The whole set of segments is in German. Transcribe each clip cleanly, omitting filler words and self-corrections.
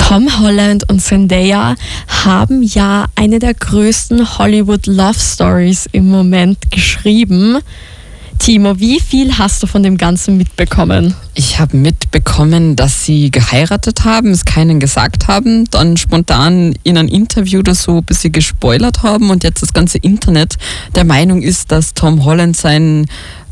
Tom Holland und Zendaya haben ja eine der größten Hollywood Love Stories im Moment geschrieben. Timo, wie viel hast du von dem Ganzen mitbekommen? Ich habe mitbekommen, dass sie geheiratet haben, es keinen gesagt haben, dann spontan in einem Interview oder so ein bisschen gespoilert haben und jetzt das ganze Internet der Meinung ist, dass Tom Holland sein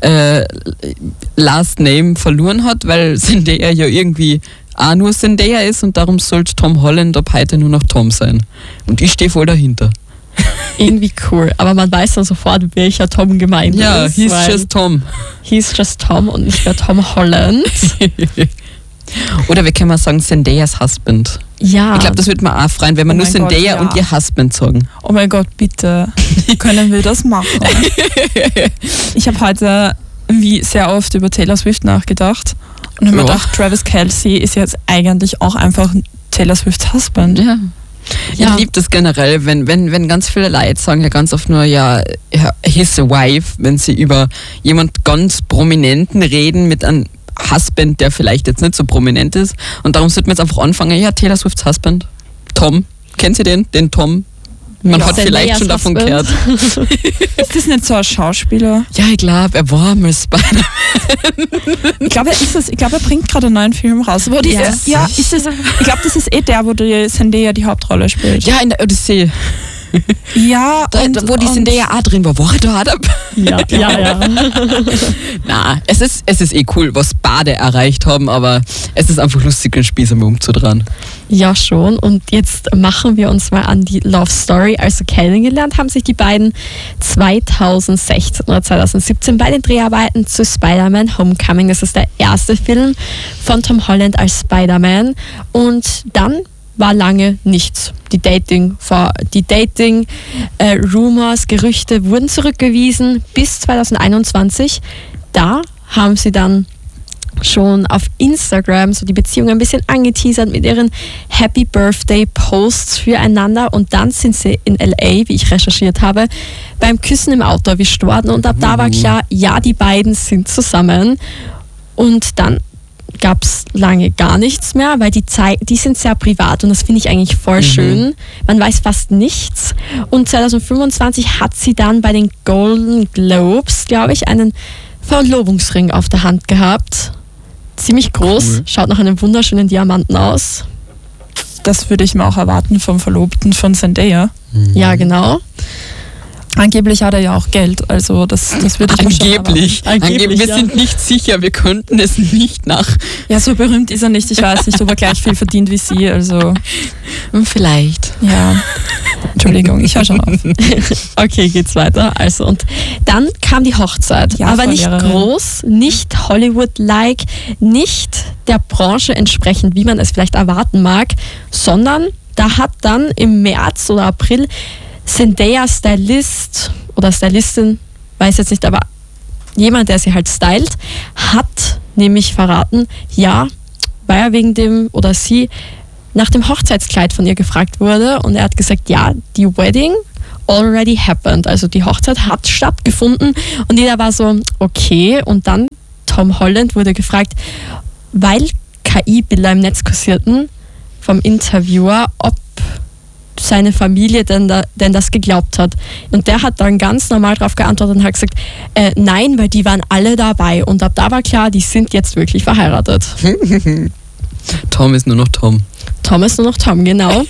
Last Name verloren hat, weil Zendaya ja irgendwie auch nur Zendaya ist und darum sollte Tom Holland ab heute nur noch Tom sein. Und ich stehe voll dahinter. Irgendwie cool, aber man weiß dann sofort, welcher Tom gemeint ist. Ja, he's just Tom. He's just Tom und nicht mehr Tom Holland. Oder wir können mal sagen Zendayas Husband. Ja. Ich glaube, das würde man auch freuen, wenn man nur Zendaya und ihr Husband sagen. Oh mein Gott, bitte. Können wir das machen? Ich habe heute wie sehr oft über Taylor Swift nachgedacht und habe mir gedacht, Travis Kelce ist jetzt eigentlich auch einfach Taylor Swifts Husband. Ja. Ich liebe das generell, wenn ganz viele Leute sagen ja ganz oft nur, ja, his wife, wenn sie über jemand ganz Prominenten reden mit einem Husband, der vielleicht jetzt nicht so prominent ist. Und darum sollte man jetzt einfach anfangen, ja, Taylor Swifts Husband, Tom. Kennt ihr den? Den Tom? Man hat vielleicht schon davon gehört. Ist das nicht so ein Schauspieler? Ja, ich glaube, er war mal Spider-Man. Ich glaube, er bringt gerade einen neuen Film raus. Wo dieses, ich glaube, das ist der, wo die Zendaya die Hauptrolle spielt. Ja, in der Odyssee. Ja, wo die Zendaya auch drin war. War da dabei? Ja. Na, es ist eh cool, was beide erreicht haben, aber es ist einfach lustig, den Spieß einmal umzudrehen. Ja, schon. Und jetzt machen wir uns mal an die Love Story. Also kennengelernt haben sich die beiden 2016 oder 2017 bei den Dreharbeiten zu Spider-Man Homecoming. Das ist der erste Film von Tom Holland als Spider-Man. Und dann war lange nichts. Die Rumors, Gerüchte wurden zurückgewiesen bis 2021. Da haben sie dann schon auf Instagram so die Beziehung ein bisschen angeteasert mit ihren Happy Birthday Posts füreinander und dann sind sie in LA, wie ich recherchiert habe, beim Küssen im Auto erwischt worden und ab da war klar, ja, die beiden sind zusammen und dann gab es lange gar nichts mehr, weil die sind sehr privat und das finde ich eigentlich voll schön. Man weiß fast nichts. Und 2025 hat sie dann bei den Golden Globes, glaube ich, einen Verlobungsring auf der Hand gehabt. Ziemlich groß, schaut nach einem wunderschönen Diamanten aus. Das würde ich mir auch erwarten vom Verlobten von Zendaya. Ja, genau. Angeblich hat er ja auch Geld, also das würde ich Angeblich. Wir ja. sind nicht sicher, wir könnten es nicht nach. Ja, so berühmt ist er nicht, ich weiß nicht, ob er gleich viel verdient wie sie, also. Vielleicht. Ja, Entschuldigung, ich höre schon auf. Okay, geht's weiter. Also, und dann kam die Hochzeit, ja, aber nicht groß, nicht Hollywood-like, nicht der Branche entsprechend, wie man es vielleicht erwarten mag, sondern da hat dann im März oder April Zendaya Stylist oder Stylistin, weiß jetzt nicht, aber jemand, der sie halt stylt, hat nämlich verraten, ja, weil er wegen dem oder sie nach dem Hochzeitskleid von ihr gefragt wurde und er hat gesagt, ja, die Wedding already happened, also die Hochzeit hat stattgefunden und jeder war so, okay, und dann Tom Holland wurde gefragt, weil KI-Bilder im Netz kursierten vom Interviewer, ob seine Familie denn das geglaubt hat. Und der hat dann ganz normal darauf geantwortet und hat gesagt, nein, weil die waren alle dabei. Und ab da war klar, die sind jetzt wirklich verheiratet. Tom ist nur noch Tom. Tom ist nur noch Tom, genau.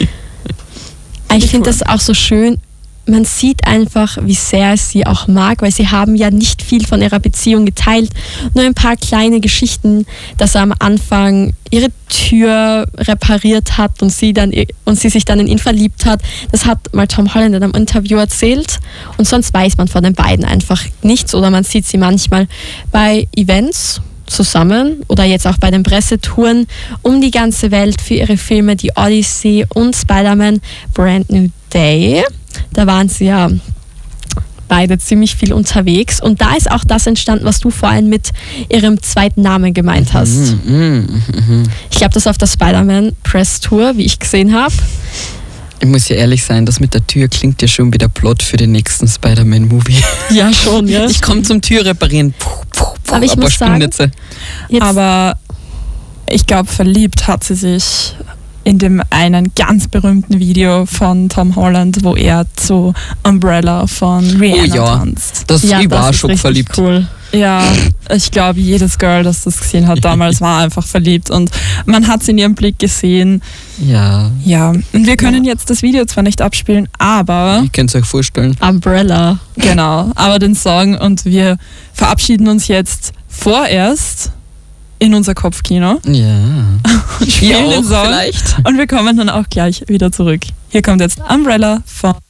Ich finde das auch so schön. Man sieht einfach, wie sehr es sie auch mag, weil sie haben ja nicht viel von ihrer Beziehung geteilt. Nur ein paar kleine Geschichten, dass er am Anfang ihre Tür repariert hat und sie sich dann in ihn verliebt hat. Das hat mal Tom Holland in einem Interview erzählt. Und sonst weiß man von den beiden einfach nichts. Oder man sieht sie manchmal bei Events zusammen oder jetzt auch bei den Pressetouren um die ganze Welt für ihre Filme Die Odyssey und Spider-Man Brand New Day. Da waren sie ja beide ziemlich viel unterwegs und da ist auch das entstanden, was du vorhin mit ihrem zweiten Namen gemeint hast. Ich glaube, das auf der Spider-Man Press Tour, wie ich gesehen habe. Ich muss ja ehrlich sein, das mit der Tür klingt ja schon wie der Plot für den nächsten Spider-Man-Movie. Ja, schon, ja. Ich komme zum Tür reparieren. Aber ich muss sagen, aber ich glaube, verliebt hat sie sich in dem einen ganz berühmten Video von Tom Holland, wo er zu Umbrella von Rihanna tanzt. Das ich war schon verliebt. Cool. Ja, ich glaube, jedes Girl, das das gesehen hat damals, war einfach verliebt und man hat es in ihrem Blick gesehen. Ja. Ja, und wir können jetzt das Video zwar nicht abspielen, aber... Ich kann es euch vorstellen. Umbrella. Genau, aber den Song, und wir verabschieden uns jetzt vorerst in unser Kopfkino. Ja. Spielen den Song vielleicht. und wir kommen dann auch gleich wieder zurück. Hier kommt jetzt Umbrella von